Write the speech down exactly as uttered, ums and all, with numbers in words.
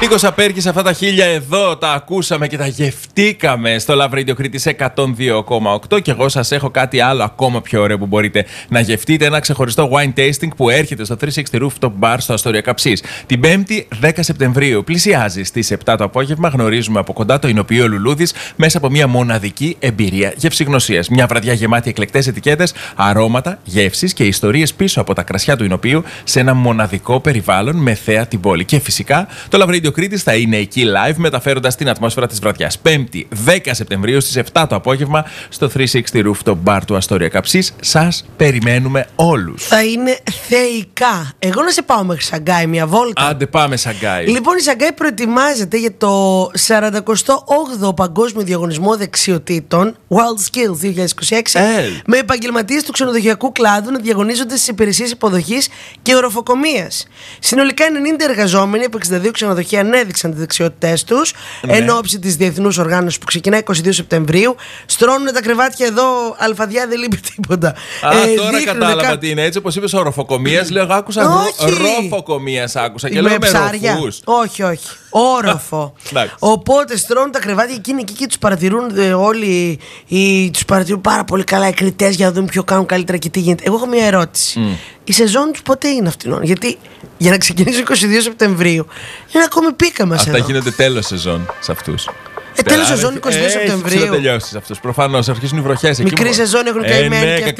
Νίκος Απέρκης, αυτά τα χίλια εδώ τα ακούσαμε και τα γευτήκαμε στο Love Radio Κρήτης εκατόν δύο κόμμα οκτώ. Και εγώ σας έχω κάτι άλλο ακόμα πιο ωραίο που μπορείτε να γευτείτε. Ένα ξεχωριστό wine tasting που έρχεται στο τριακόσια εξήντα Rooftop Bar στο Αστόρια Καψής. Την Πέμπτη δέκα Σεπτεμβρίου. Πλησιάζει στις επτά το απόγευμα. Γνωρίζουμε από κοντά το εινοποιείο Λουλούδης μέσα από μια μοναδική εμπειρία γευσηγνωσίας. Μια βραδιά γεμάτη εκλεκτές ετικέτες, αρώματα, γεύσεις και ιστορίες πίσω από τα κρασιά του εινοποιείου σε ένα μοναδικό περιβάλλον με θέα την πόλη. Και φυσικά το Love Radio Κρήτης θα είναι εκεί live, μεταφέροντας την ατμόσφαιρα της βραδιάς. Πέμπτη δέκα Σεπτεμβρίου στις επτά το απόγευμα στο τριακόσια εξήντα Rooftop Bar του Αστόρια Καψής. Σας περιμένουμε όλους. Θα είναι θεϊκά. Εγώ να σε πάω μέχρι Σαγκάη μια βόλτα. Άντε πάμε Σαγκάη. Λοιπόν, η Σαγκάη προετοιμάζεται για το σαρανταοκτώ όγδοο Παγκόσμιο Διαγωνισμό Δεξιοτήτων World Skills δύο χιλιάδες είκοσι έξι, Ε. με επαγγελματίες του ξενοδοχειακού κλάδου να διαγωνίζονται στις υπηρεσίες υποδοχής και οροφοκομείας. Συνολικά ενενήντα εργαζόμενοι από εξήντα δύο ξενοδοχεία ανέδειξαν τις δεξιότητές τους, Ναι. εν ώψη της διεθνούς οργάνωσης που ξεκινά είκοσι δύο Σεπτεμβρίου. Στρώνουν τα κρεβάτια εδώ, αλφαδιά, δεν λείπει τίποτα. Α, Ε, τώρα δείχνουν κατάλαβα κα- τι είναι. Έτσι όπως είπες οροφοκομείας, λέω εγώ άκουσα Όχι. ροφοκομείας άκουσα και Με λέω με ψάρια. ροφούς. Όχι, όχι. Όροφο. Εντάξει. Οπότε στρώνουν τα κρεβάτια εκείνοι εκεί και τους παρατηρούν ε, όλοι. Οι, τους παρατηρούν πάρα πολύ καλά οι κριτές για να δουν ποιο κάνουν καλύτερα και τι γίνεται. Εγώ έχω μια ερώτηση. Η σεζόν τους πότε είναι αυτήν? Γιατί για να ξεκινήσει είκοσι δύο Σεπτεμβρίου είναι ακόμη πίκα μας Αυτά εδώ. γίνονται τέλος σεζόν σε αυτούς. Ε, τέλος Άρα, σεζόν είκοσι δύο ε, Σεπτεμβρίου. Έχει τελειώσει σε αυτούς. Προφανώς αρχίζουν οι βροχές. εκεί Μικρή που- σεζόν έχουν και Ε, καημένοι ναι, και αυτοί.